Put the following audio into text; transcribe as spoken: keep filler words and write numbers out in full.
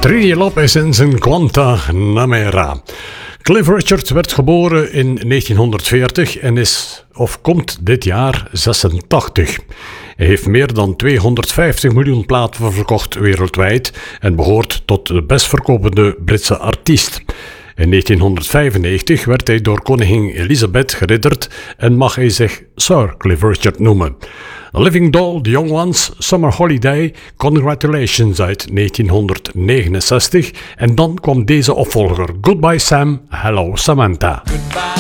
Trini Lopez en zijn Guantanamera. Cliff Richard werd geboren in negentienhonderdveertig en is of komt dit jaar zesentachtig. Hij heeft meer dan tweehonderdvijftig miljoen platen verkocht wereldwijd en behoort tot de bestverkopende Britse artiest. In negentienhonderdvijfennegentig werd hij door koningin Elizabeth geridderd en mag hij zich Sir Cliff Richard noemen. Living Doll, The Young Ones, Summer Holiday, Congratulations uit negentienhonderdnegenenzestig en dan kwam deze opvolger, Goodbye Sam, Hello Samantha. Goodbye